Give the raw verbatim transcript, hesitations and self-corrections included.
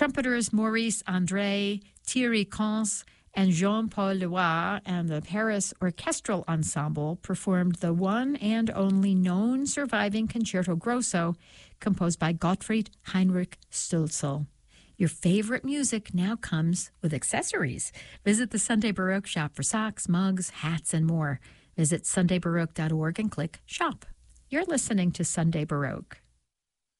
Trumpeters Maurice André, Thierry Cons, and Jean-Paul Leroy and the Paris Orchestral Ensemble performed the one and only known surviving Concerto Grosso, composed by Gottfried Heinrich Stölzl. Your favorite music now comes with accessories. Visit the Sunday Baroque shop for socks, mugs, hats, and more. Visit sunday baroque dot org and click Shop. You're listening to Sunday Baroque.